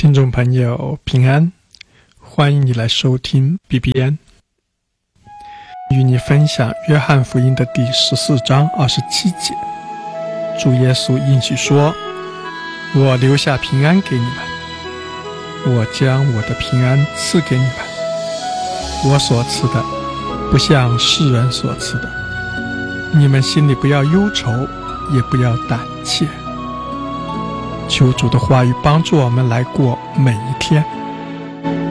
听众朋友平安，欢迎你来收听 BBN， 与你分享约翰福音的第14章27节。主耶稣应许说，我留下平安给你们，我将我的平安赐给你们，我所赐的不像世人所赐的，你们心里不要忧愁，也不要胆怯。求主的话语帮助我们来过每一天。